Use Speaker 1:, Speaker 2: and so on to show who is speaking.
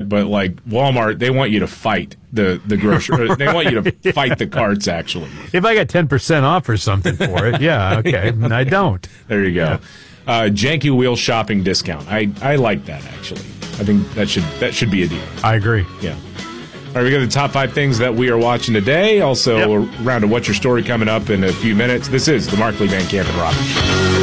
Speaker 1: but like Walmart, they want you to fight the grocery. They want you to fight the carts, actually.
Speaker 2: If I got 10% off or something for it, yeah, okay. I don't.
Speaker 1: There you go. Janky Wheel shopping discount. I like that, actually. I think that should be a deal.
Speaker 2: I agree.
Speaker 1: Yeah. All right, we got the top 5 things that we are watching today. Also, a round of What's Your Story coming up in a few minutes. This is the Markley, Van Camp, and Robbins Show.